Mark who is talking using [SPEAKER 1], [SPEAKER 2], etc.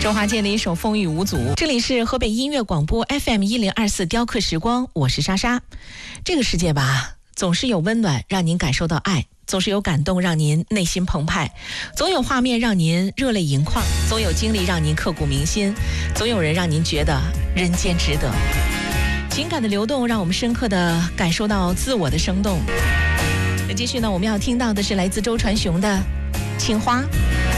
[SPEAKER 1] 周华健的一首《风雨无阻》。这里是河北音乐广播 FM1024雕刻时光，我是莎莎。这个世界吧，总是有温暖让您感受到爱，总是有感动让您内心澎湃，总有画面让您热泪盈眶，总有经历让您刻骨铭心，总有人让您觉得人间值得。情感的流动让我们深刻地感受到自我的生动。那继续呢，我们要听到的是来自周传雄的《青花》。